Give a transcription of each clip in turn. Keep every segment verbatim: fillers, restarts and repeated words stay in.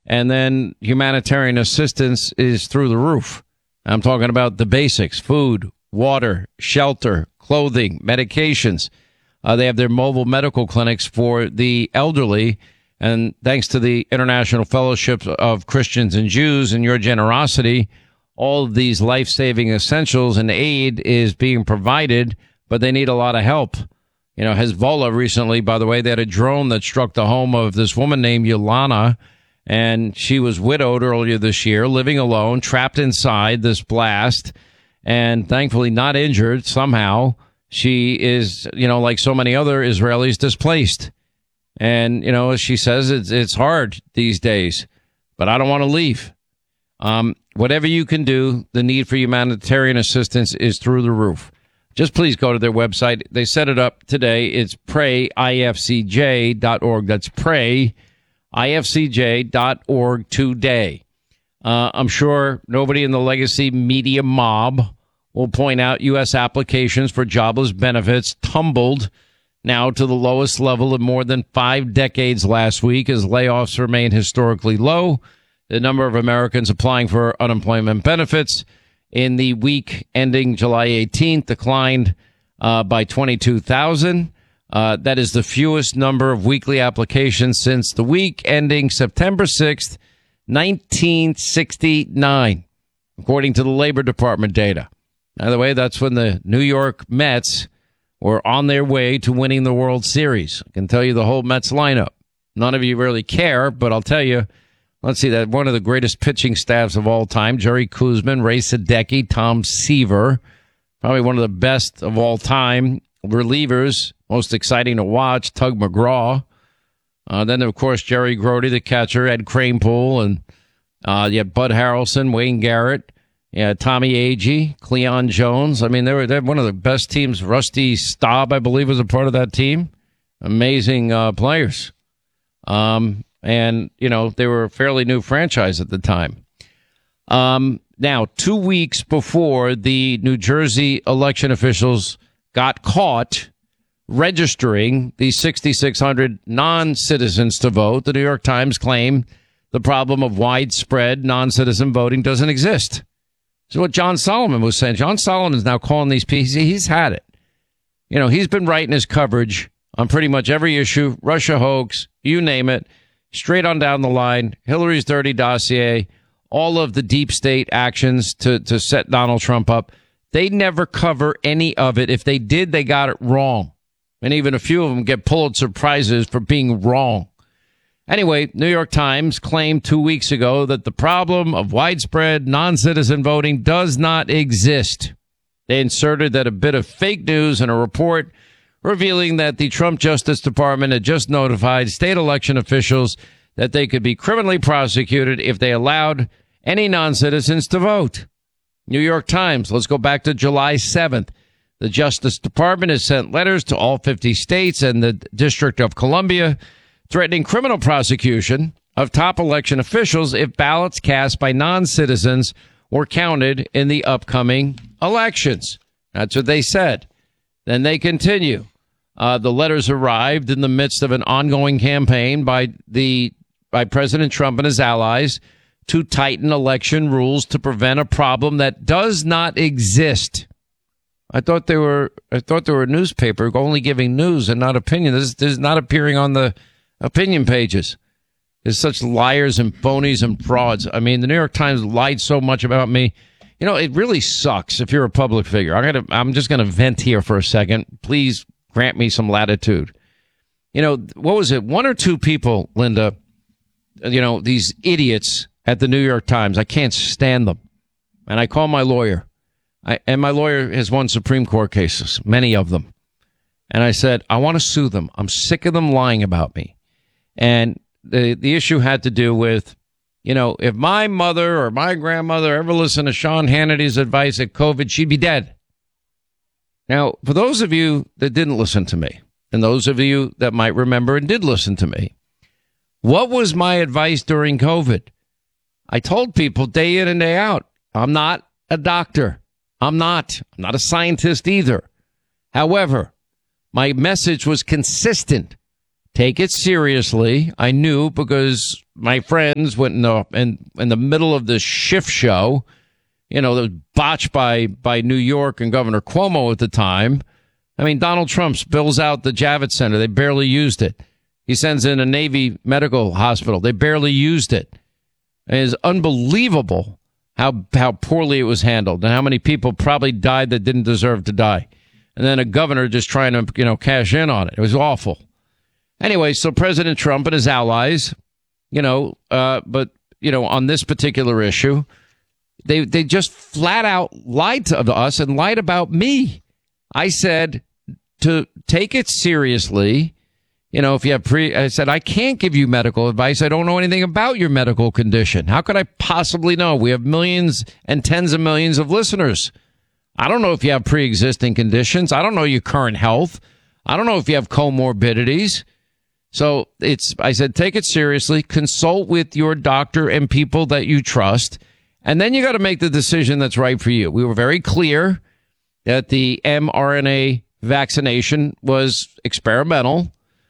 And then humanitarian assistance is through the roof. I'm talking about the basics: food, water, shelter, clothing, medications. Uh, they have their mobile medical clinics for the elderly. And thanks to the International Fellowship of Christians and Jews and your generosity, all of these life-saving essentials and aid is being provided, but they need a lot of help. You know, Hezbollah recently, by the way, they had a drone that struck the home of this woman named Yolana, and she was widowed earlier this year, living alone, trapped inside this blast, and thankfully not injured somehow. She is, you know, like so many other Israelis, displaced. And, you know, as she says, it's, it's hard these days, but I don't want to leave. Um, whatever you can do, the need for humanitarian assistance is through the roof. Just please go to their website. They set it up today. It's pray I F C J dot org. That's pray I F C J dot org today. Uh, I'm sure nobody in the legacy media mob will point out U S applications for jobless benefits tumbled now to the lowest level in more than five decades last week as layoffs remain historically low. The number of Americans applying for unemployment benefits in the week ending July eighteenth declined uh, by twenty-two thousand. Uh, that is the fewest number of weekly applications since the week ending September sixth, nineteen sixty-nine, according to the Labor Department data. By the way, that's when the New York Mets were on their way to winning the World Series. I can tell you the whole Mets lineup. None of you really care, but I'll tell you, let's see, that one of the greatest pitching staffs of all time, Jerry Koosman, Ray Sadecki, Tom Seaver, probably one of the best of all time relievers, most exciting to watch, Tug McGraw. Uh, then, of course, Jerry Grody, the catcher, Ed Kranepool, and uh, you had Bud Harrelson, Wayne Garrett, yeah, Tommy Agee, Cleon Jones. I mean, they were, they were one of the best teams. Rusty Staub, I believe, was a part of that team. Amazing uh, players. Um, and, you know, they were a fairly new franchise at the time. Um, now, two weeks before the New Jersey election officials got caught registering the six thousand six hundred non-citizens to vote, the New York Times claimed the problem of widespread non-citizen voting doesn't exist. So what John Solomon was saying, John Solomon is now calling these pieces. He's had it. You know, he's been writing his coverage on pretty much every issue, Russia hoax, you name it, straight on down the line, Hillary's dirty dossier, all of the deep state actions to, to set Donald Trump up. They never cover any of it. If they did, they got it wrong. And even a few of them get Pulitzer Prizes for being wrong. Anyway, New York Times claimed two weeks ago that the problem of widespread non-citizen voting does not exist. They inserted that a bit of fake news in a report revealing that the Trump Justice Department had just notified state election officials that they could be criminally prosecuted if they allowed any non-citizens to vote. New York Times, let's go back to July seventh. The Justice Department has sent letters to all fifty states and the District of Columbia threatening criminal prosecution of top election officials if ballots cast by non-citizens were counted in the upcoming elections. That's what they said. Then they continue. Uh, the letters arrived in the midst of an ongoing campaign by the by President Trump and his allies to tighten election rules to prevent a problem that does not exist. I thought they were I thought they were a newspaper only giving news and not opinion. This, this is not appearing on the opinion pages. There's such liars and phonies and frauds. I mean, the New York Times lied so much about me. You know, it really sucks if you're a public figure. I'm gonna, I'm just going to vent here for a second. Please grant me some latitude. You know, what was it? One or two people, Linda, you know, these idiots at the New York Times. I can't stand them. And I call my lawyer. I, and my lawyer has won Supreme Court cases, many of them. And I said, I want to sue them. I'm sick of them lying about me. And the the issue had to do with, you know, if my mother or my grandmother ever listened to Sean Hannity's advice at COVID, she'd be dead. Now, for those of you that didn't listen to me, and those of you that might remember and did listen to me, what was my advice during COVID? I told people day in and day out, I'm not a doctor. I'm not. I'm not a scientist either. However, my message was consistent. take it seriously. I knew because my friends went in the, in, in the middle of the shift show, you know, that was botched by, by New York and Governor Cuomo at the time. I mean, Donald Trump spills out the Javits Center. They barely used it. He sends in a Navy medical hospital. They barely used it. It is unbelievable how how poorly it was handled and how many people probably died that didn't deserve to die. And then a governor just trying to, you know, cash in on it. It was awful. Anyway, so President Trump and his allies, you know, uh, but, you know, on this particular issue, they they just flat out lied to us and lied about me. I said to take it seriously. You know, if you have pre, I said, I can't give you medical advice. I don't know anything about your medical condition. How could I possibly know? We have millions and tens of millions of listeners. I don't know if you have pre-existing conditions. I don't know your current health. I don't know if you have comorbidities. So it's, I said, take it seriously. Consult with your doctor and people that you trust. And then you got to make the decision that's right for you. We were very clear that the mRNA vaccination was experimental.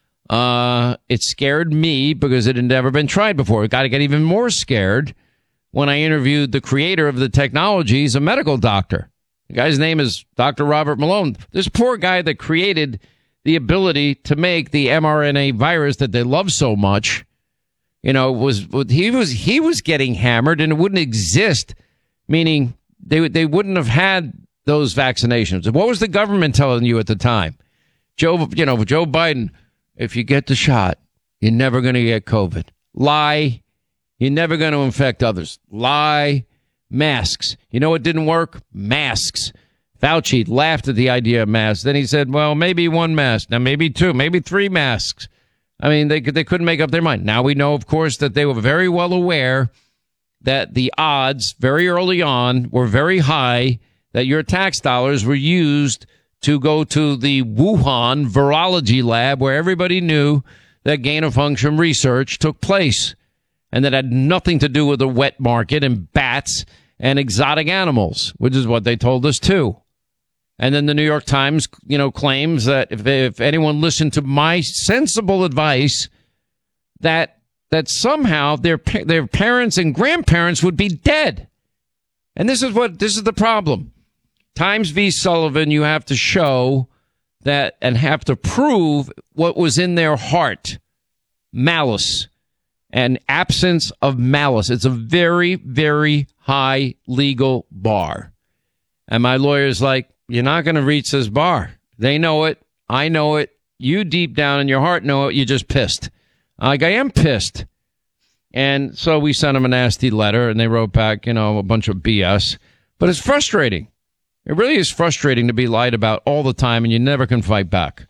Uh, it scared me because it had never been tried before. I got to get even more scared when I interviewed the creator of the technology. He's a medical doctor. The guy's name is Doctor Robert Malone. This poor guy that created the ability to make the mRNA virus that they love so much, you know, was he was he was getting hammered and it wouldn't exist, meaning they they wouldn't have had those vaccinations. What was the government telling you at the time? Joe, you know, Joe Biden, if you get the shot, you're never going to get COVID. Lie. You're never going to infect others. Lie. Masks. You know what didn't work? Masks. Fauci laughed at the idea of masks. Then he said, well, maybe one mask. Now, maybe two. Maybe three masks. I mean, they, they couldn't make up their mind. Now we know, of course, that they were very well aware that the odds very early on were very high that your tax dollars were used to go to the Wuhan virology lab where everybody knew that gain-of-function research took place and that had nothing to do with the wet market and bats and exotic animals, which is what they told us too. And then the New York Times, you know, claims that if, if anyone listened to my sensible advice, that that somehow their their parents and grandparents would be dead. And this is what this is the problem. Times v. Sullivan, you have to show that and have to prove what was in their heart. Malice and absence of malice. It's a very, very high legal bar. And my lawyer's like, you're not going to reach this bar. They know it. I know it. You deep down in your heart know it. You're just pissed. Like, I am pissed. And so we sent them a nasty letter and they wrote back, you know, a bunch of B S. But it's frustrating. It really is frustrating to be lied about all the time and you never can fight back.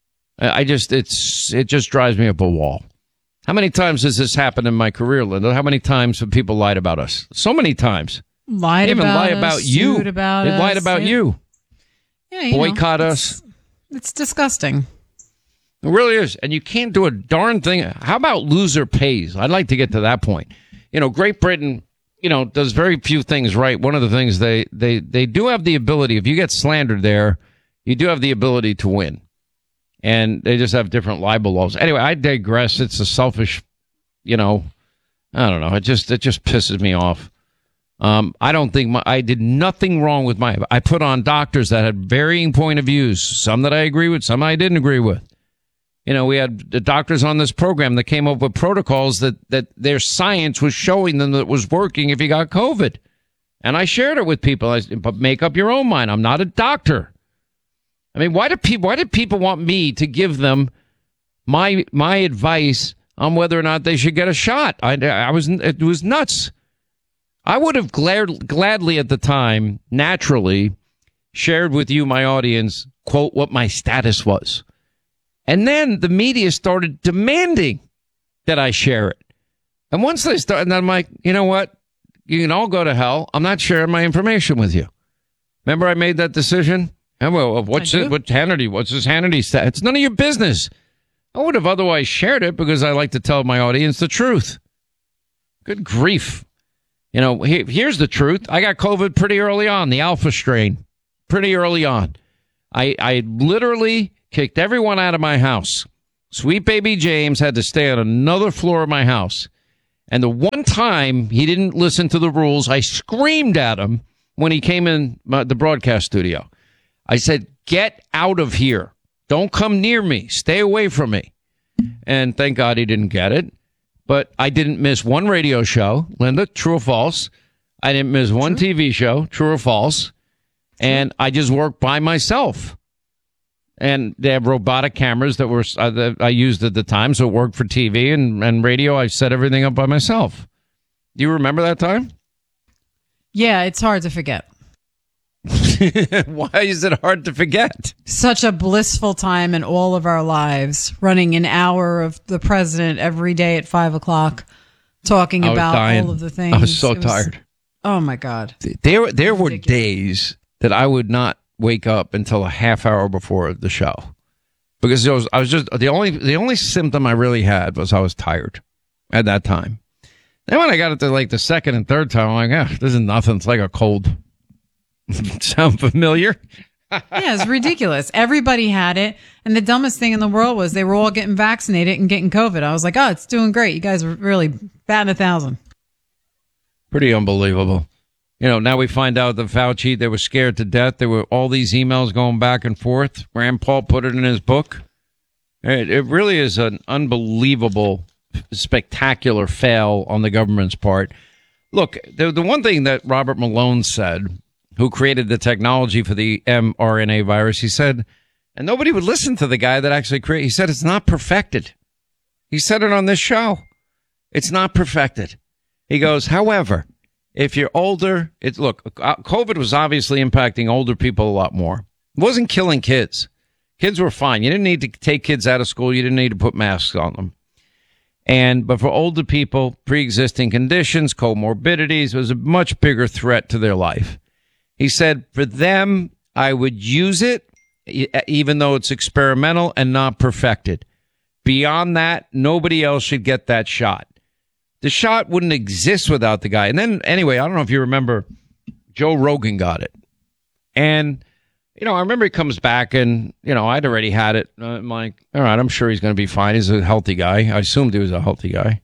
I just, it's, it just drives me up a wall. How many times has this happened in my career, Linda? How many times have people lied about us? So many times. Lied they even about lie us, about you. About they us. lied about yeah. you. Yeah, you Boycott know, us. It's, it's disgusting. It really is. And you can't do a darn thing. How about loser pays? I'd like to get to that point. You know, Great Britain, you know, does very few things right. One of the things they, they, they do have the ability, if you get slandered there, you do have the ability to win. And they just have different libel laws. Anyway, I digress. It's a selfish, you know, I don't know. It just, it just pisses me off. Um, I don't think my, I did nothing wrong with my, I put on doctors that had varying point of views. Some that I agree with, some I didn't agree with. You know, we had the doctors on this program that came up with protocols that, that their science was showing them that it was working if you got COVID. And I shared it with people. I said, but make up your own mind. I'm not a doctor. I mean, why do people, why did people want me to give them my, my advice on whether or not they should get a shot? I, I was, it was nuts. I would have glad, gladly at the time, naturally, shared with you, my audience, quote, what my status was. And then the media started demanding that I share it. And once they started, and I'm like, you know what? You can all go to hell. I'm not sharing my information with you. Remember I made that decision? And well, what's it? What Hannity? What's this Hannity stat? It's none of your business. I would have otherwise shared it because I like to tell my audience the truth. Good grief. You know, he, here's the truth. I got COVID pretty early on, the alpha strain, pretty early on. I, I literally kicked everyone out of my house. Sweet baby James had to stay on another floor of my house. And the one time he didn't listen to the rules, I screamed at him when he came in my, the broadcast studio. I said, get out of here. Don't come near me. Stay away from me. And thank God he didn't get it. But I didn't miss one radio show. Linda, true or false? I didn't miss one true. T V show. True or false? True. And I just worked by myself. And they have robotic cameras that were uh, that I used at the time, so it worked for T V and, and radio. I set everything up by myself. Do you remember that time? Yeah, it's hard to forget. Why is it hard to forget? Such a blissful time in all of our lives, running an hour of the president every day at five o'clock, talking about dying. all of the things. I was so was, tired. Oh, my God. There, there were days that I would not wake up until a half hour before the show, because it was, I was just the only the only symptom I really had was I was tired at that time. Then when I got it to like the second and third time, I'm like, ah, this is nothing. It's like a cold. Sound familiar? Yeah, it's ridiculous. Everybody had it, and the dumbest thing in the world was they were all getting vaccinated and getting COVID. I was like, oh, it's doing great. You guys are really batting a thousand. Pretty unbelievable. You know, now we find out that Fauci, they were scared to death. There were all these emails going back and forth. Rand Paul put it in his book. It, it really is an unbelievable, spectacular fail on the government's part. Look, the, the one thing that Robert Malone said, who created the technology for the mRNA virus, he said, and nobody would listen to the guy that actually created, he said, it's not perfected. He said it on this show. It's not perfected. He goes, however, if you're older, it's look, COVID was obviously impacting older people a lot more. It wasn't killing kids. Kids were fine. You didn't need to take kids out of school. You didn't need to put masks on them. And, but for older people, pre-existing conditions, comorbidities, was a much bigger threat to their life. He said, for them, I would use it, even though it's experimental and not perfected. Beyond that, nobody else should get that shot. The shot wouldn't exist without the guy. And then, anyway, I don't know if you remember, Joe Rogan got it. And, you know, I remember he comes back and, you know, I'd already had it. I'm like, all right, I'm sure he's going to be fine. He's a healthy guy. I assumed he was a healthy guy.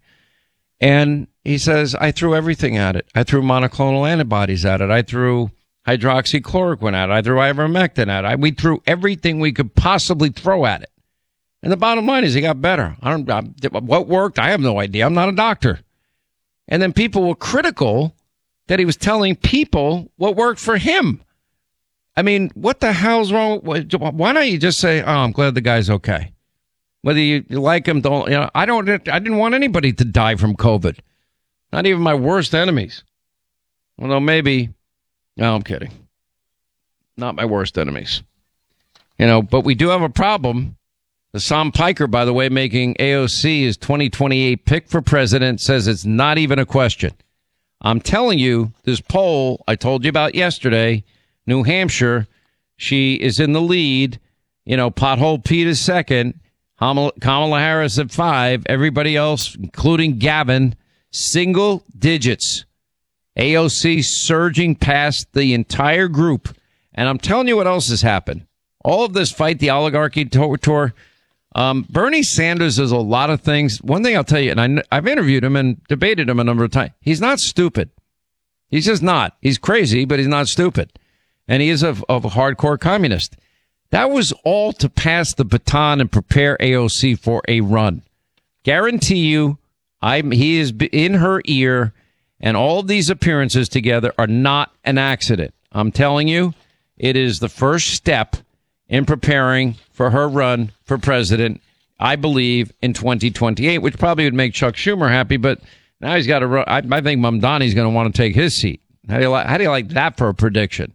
And he says, I threw everything at it. I threw monoclonal antibodies at it. I threw hydroxychloroquine at it. I threw ivermectin at it. I, we threw everything we could possibly throw at it. And the bottom line is he got better. I don't, I, what worked? I have no idea. I'm not a doctor. And then people were critical that he was telling people what worked for him. I mean, what the hell's wrong? Why don't you just say, oh, I'm glad the guy's okay. Whether you, you like him, don't, you know, I don't, I didn't want anybody to die from COVID. Not even my worst enemies. Although maybe, no, I'm kidding. Not my worst enemies. You know, but we do have a problem. The Sam Piker, by the way, making A O C his twenty twenty-eight pick for president, says it's not even a question. I'm telling you, this poll I told you about yesterday, New Hampshire, she is in the lead. You know, Pothole Pete is second. Kamala Harris at five. Everybody else, including Gavin, single digits. A O C surging past the entire group. And I'm telling you what else has happened. All of this fight the oligarchy tour. Um, Bernie Sanders does a lot of things. One thing I'll tell you, and I, I've interviewed him and debated him a number of times. He's not stupid. He's just not. He's crazy, but he's not stupid. And he is a, a hardcore communist. That was all to pass the baton and prepare A O C for a run. Guarantee you, I'm, he is in her ear, and all of these appearances together are not an accident. I'm telling you, it is the first step in preparing for her run for president, I believe, in twenty twenty-eight, which probably would make Chuck Schumer happy, but now he's got to run. I, I think Mamdani's going to want to take his seat. How do you like, how do you like that for a prediction?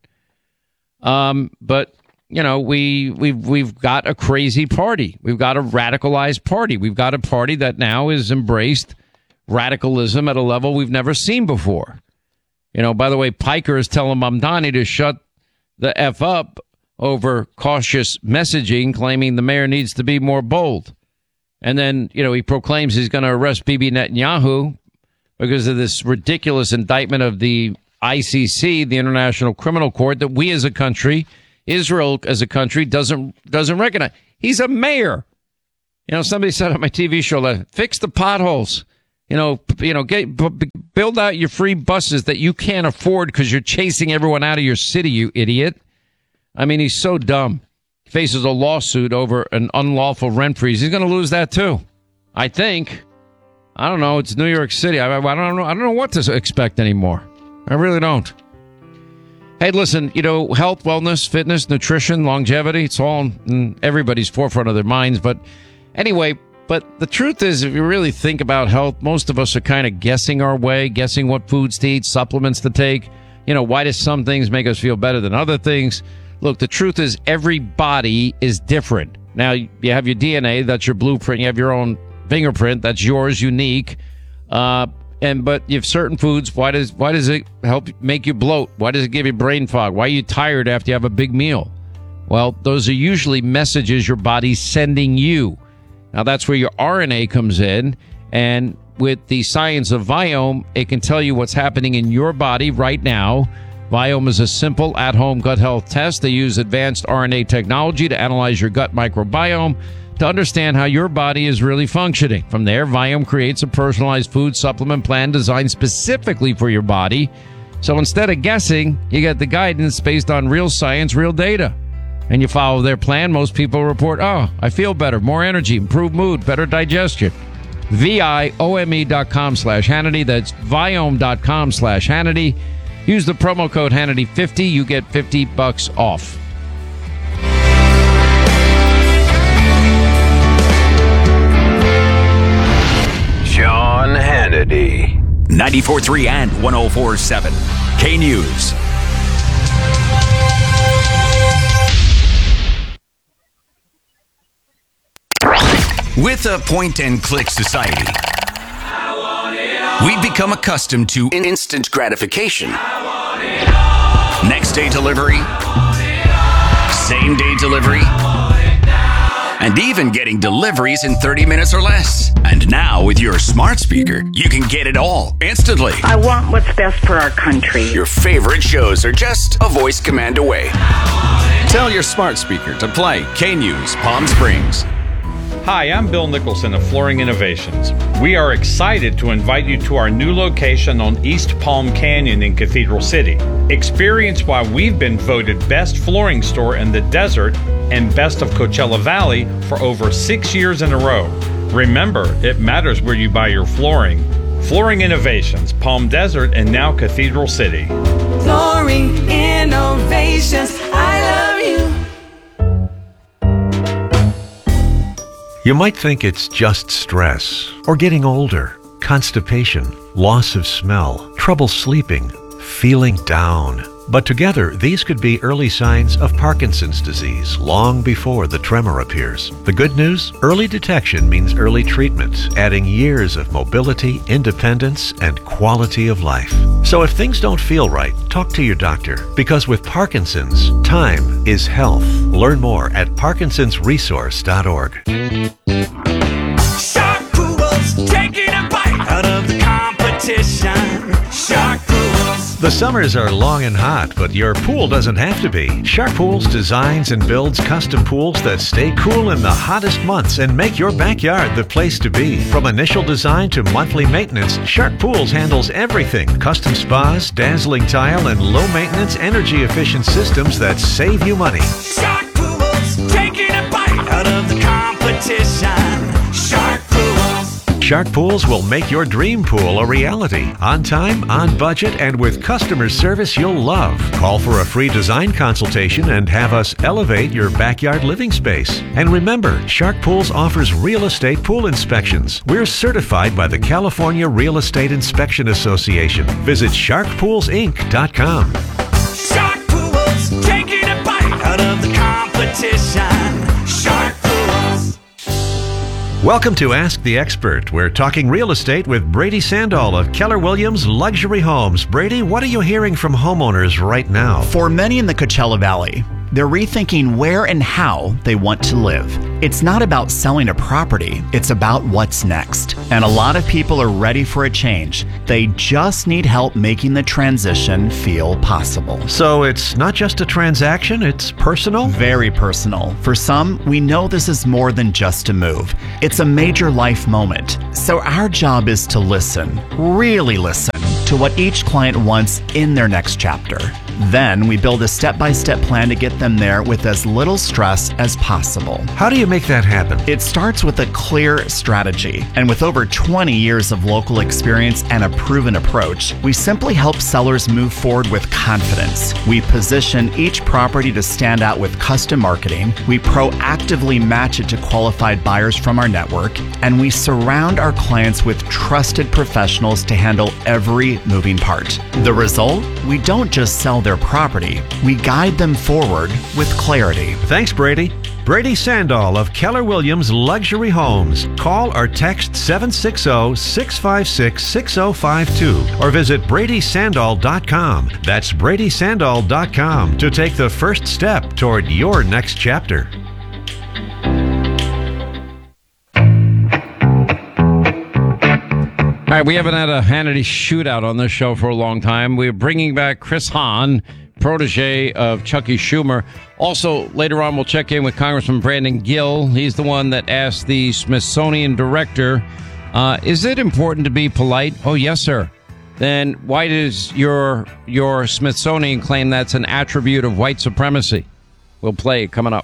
Um, but, you know, we, we've, we've got a crazy party. We've got a radicalized party. We've got a party that now has embraced radicalism at a level we've never seen before. You know, by the way, Piker is telling Mamdani to shut the F up over cautious messaging, claiming the mayor needs to be more bold. And then, you know, he proclaims he's going to arrest Bibi Netanyahu because of this ridiculous indictment of the I C C, the International Criminal Court, that we as a country, Israel as a country, doesn't doesn't recognize. He's a mayor. You know, somebody said on my T V show that fix the potholes. You know, p- you know, get b- b- build out your free buses that you can't afford because you're chasing everyone out of your city, you idiot. I mean, he's so dumb. He faces a lawsuit over an unlawful rent freeze. He's going to lose that too, I think. I don't know. It's New York City. I, I don't know. I don't know what to expect anymore. I really don't. Hey, listen. You know, health, wellness, fitness, nutrition, longevity. It's all in everybody's forefront of their minds. But anyway. But the truth is, if you really think about health, most of us are kind of guessing our way, guessing what foods to eat, supplements to take. You know, why do some things make us feel better than other things? Look, the truth is every body is different. Now, you have your D N A, that's your blueprint. You have your own fingerprint, that's yours, unique. Uh, and but you have certain foods. Why does why does it help make you bloat? Why does it give you brain fog? Why are you tired after you have a big meal? Well, those are usually messages your body's sending you. Now, that's where your R N A comes in, and with the science of Viome, it can tell you what's happening in your body right now. Viome is a simple at-home gut health test. They use advanced R N A technology to analyze your gut microbiome to understand how your body is really functioning. From there, Viome creates a personalized food supplement plan designed specifically for your body. So instead of guessing, you get the guidance based on real science, real data. And you follow their plan, most people report, oh, I feel better, more energy, improved mood, better digestion. V-I-O-M-E dot com slash Hannity. That's Viome dot com slash Hannity. Use the promo code Hannity fifty. You get fifty bucks off. Sean Hannity. ninety-four point three and one oh four point seven. K-News. With a point-and-click society, we've become accustomed to instant gratification. Next-day delivery, same-day delivery, and even getting deliveries in thirty minutes or less. And now, with your smart speaker, you can get it all instantly. I want what's best for our country. Your favorite shows are just a voice command away. Tell your smart speaker to play K-News Palm Springs. Hi, I'm Bill Nicholson of Flooring Innovations. We are excited to invite you to our new location on East Palm Canyon in Cathedral City. Experience why we've been voted best flooring store in the desert and best of Coachella Valley for over six years in a row. Remember, it matters where you buy your flooring. Flooring Innovations, Palm Desert, and now Cathedral City. Flooring Innovations, I love you. You might think it's just stress, or getting older, constipation, loss of smell, trouble sleeping, feeling down. But together, these could be early signs of Parkinson's disease long before the tremor appears. The good news? Early detection means early treatment, adding years of mobility, independence, and quality of life. So if things don't feel right, talk to your doctor, because with Parkinson's, time is health. Learn more at parkinsons resource dot org. Shark Pools, taking a bite out of the competition. Shark Pools. The summers are long and hot, but your pool doesn't have to be. Shark Pools designs and builds custom pools that stay cool in the hottest months and make your backyard the place to be. From initial design to monthly maintenance, Shark Pools handles everything. Custom spas, dazzling tile, and low-maintenance, energy-efficient systems that save you money. Shark Pools, taking a bite out of the competition. Shark Pools. Shark Pools will make your dream pool a reality. On time, on budget, and with customer service you'll love. Call for a free design consultation and have us elevate your backyard living space. And remember, Shark Pools offers real estate pool inspections. We're certified by the California Real Estate Inspection Association. Visit shark pools inc dot com. Shark Pools, taking a bite out of the competition. Shark Pools. Welcome to Ask the Expert. We're talking real estate with Brady Sandall of Keller Williams Luxury Homes. Brady, what are you hearing from homeowners right now? For many in the Coachella Valley, They're rethinking where and how they want to live. It's not about selling a property, it's about what's next. And a lot of people are ready for a change. They just need help making the transition feel possible. So it's not just a transaction, it's personal? Very personal. For some, we know this is more than just a move. It's a major life moment. So our job is to listen, really listen, to what each client wants in their next chapter. Then we build a step-by-step plan to get them there with as little stress as possible. How do you make that happen? It starts with a clear strategy. And with over twenty years of local experience and a proven approach, we simply help sellers move forward with confidence. We position each property to stand out with custom marketing. We proactively match it to qualified buyers from our network. And we surround our clients with trusted professionals to handle every moving part. The result? We don't just sell their property, we guide them forward with clarity. Thanks, Brady. Brady Sandall of Keller Williams Luxury Homes. Call or text seven six zero, six five six, six zero five two or visit Brady Sandall dot com. That's Brady Sandall dot com to take the first step toward your next chapter. All right, we haven't had a Hannity shootout on this show for a long time. We're bringing back Chris Hahn, protege of Chucky Schumer. Also, later on, we'll check in with Congressman Brandon Gill. He's the one that asked the Smithsonian director, uh, is it important to be polite? Oh, yes, sir. Then why does your your Smithsonian claim that's an attribute of white supremacy? We'll play it coming up.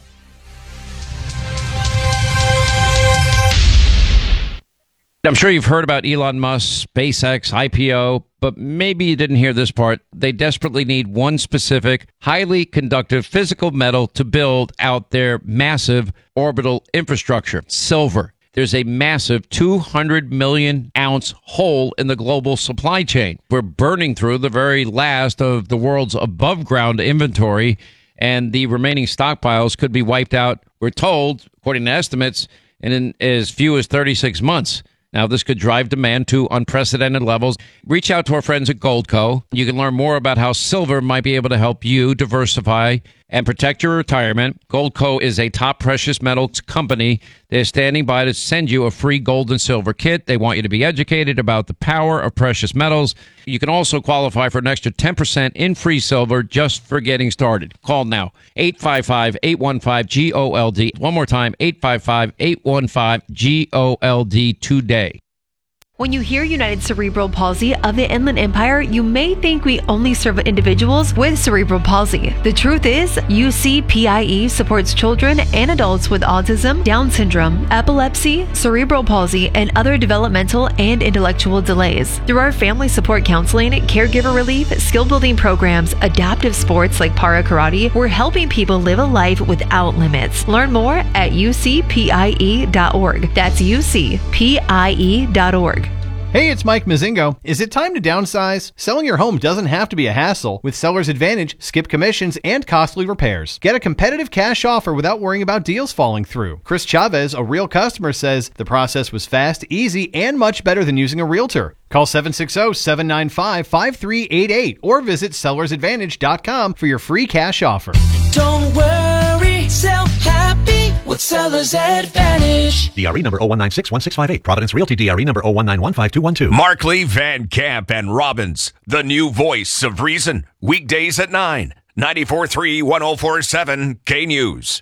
I'm sure you've heard about Elon Musk, SpaceX, I P O, but maybe you didn't hear this part. They desperately need one specific, highly conductive physical metal to build out their massive orbital infrastructure, silver. There's a massive two hundred million ounce hole in the global supply chain. We're burning through the very last of the world's above ground inventory, and the remaining stockpiles could be wiped out, we're told, according to estimates, in as few as thirty-six months. Now, this could drive demand to unprecedented levels. Reach out to our friends at Goldco. You can learn more about how silver might be able to help you diversify and protect your retirement. Goldco is a top precious metals company. They're standing by to send you a free gold and silver kit. They want you to be educated about the power of precious metals. You can also qualify for an extra ten percent in free silver just for getting started. Call now, eight five five, eight one five, G O L D. One more time, eight five five, eight one five, G O L D today. When you hear United Cerebral Palsy of the Inland Empire, you may think we only serve individuals with cerebral palsy. The truth is, U C P I E supports children and adults with autism, Down syndrome, epilepsy, cerebral palsy, and other developmental and intellectual delays. Through our family support counseling, caregiver relief, skill building programs, adaptive sports like para karate, we're helping people live a life without limits. Learn more at U C P I E dot org. That's U C P I E dot org. Hey, it's Mike Mazingo. Is it time to downsize? Selling your home doesn't have to be a hassle. With Seller's Advantage, skip commissions and costly repairs. Get a competitive cash offer without worrying about deals falling through. Chris Chavez, a real customer, says the process was fast, easy, and much better than using a realtor. Call seven six zero, seven nine five, five three eight eight or visit sellers advantage dot com for your free cash offer. Don't worry, sell happy with Seller's Advantage. D R E number zero one nine six one six five eight. Providence Realty D R E number zero one nine one five two one two. Markley, Van Camp, and Robbins, the new voice of reason. Weekdays at nine. ninety-four point three, one oh four point seven K News.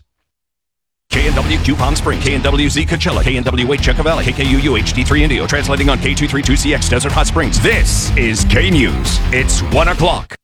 K N W Q Palm Spring, K N W Z Coachella, K N W eight Checka Valley, K K U U H D three Indio, translating on K two thirty-two C X Desert Hot Springs. This is K News. It's one o'clock.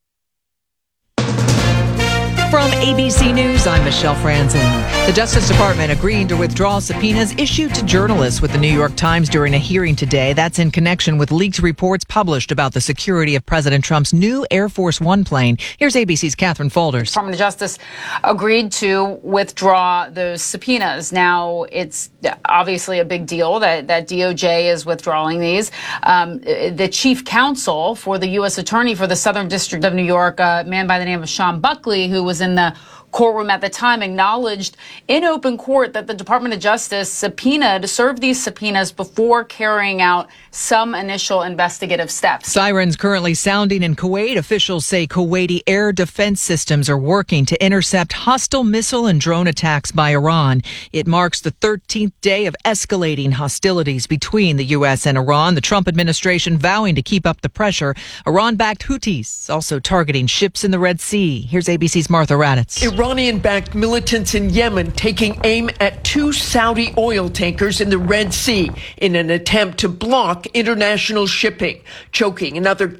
From A B C News, I'm Michelle Franzen. The Justice Department agreeing to withdraw subpoenas issued to journalists with the New York Times during a hearing today. That's in connection with leaked reports published about the security of President Trump's new Air Force One plane. Here's A B C's Catherine Folders. The Department of Justice agreed to withdraw those subpoenas. Now, it's obviously a big deal that, that D O J is withdrawing these. Um, the chief counsel for the U S Attorney for the Southern District of New York, a man by the name of Sean Buckley, who was in the courtroom at the time acknowledged in open court that the Department of Justice subpoenaed, served these subpoenas before carrying out some initial investigative steps. Sirens currently sounding in Kuwait. Officials say Kuwaiti air defense systems are working to intercept hostile missile and drone attacks by Iran. It marks the thirteenth day of escalating hostilities between the U S and Iran. The Trump administration vowing to keep up the pressure. Iran-backed Houthis also targeting ships in the Red Sea. Here's A B C's Martha Raddatz. Iranian-backed militants in Yemen taking aim at two Saudi oil tankers in the Red Sea in an attempt to block international shipping, choking another